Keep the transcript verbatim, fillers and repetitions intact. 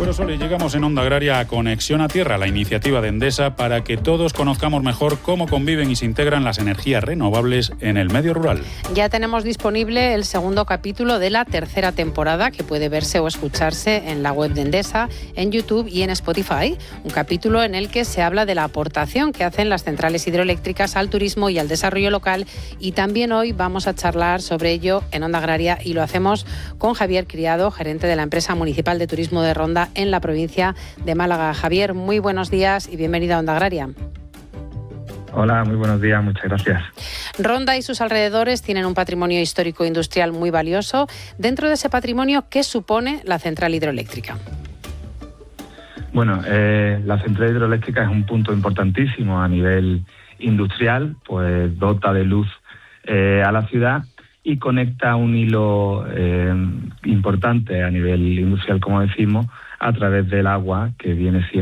Pedro Sol y llegamos en Onda Agraria a Conexión a Tierra, la iniciativa de Endesa para que todos conozcamos mejor cómo conviven y se integran las energías renovables en el medio rural. Ya tenemos disponible el segundo capítulo de la tercera temporada, que puede verse o escucharse en la web de Endesa, en YouTube y en Spotify. Un capítulo en el que se habla de la aportación que hacen las centrales hidroeléctricas al turismo y al desarrollo local, y también hoy vamos a charlar sobre ello en Onda Agraria y lo hacemos con Javier Criado, gerente de la empresa municipal de turismo de Ronda en la provincia de Málaga. Javier, muy buenos días y bienvenido a Onda Agraria. Hola, muy buenos días, muchas gracias. Ronda y sus alrededores tienen un patrimonio histórico e industrial muy valioso. Dentro de ese patrimonio, ¿qué supone la central hidroeléctrica? Bueno, eh, la central hidroeléctrica es un punto importantísimo a nivel industrial, pues dota de luz eh, a la ciudad y conecta un hilo eh, importante a nivel industrial, como decimos, a través del agua que viene siempre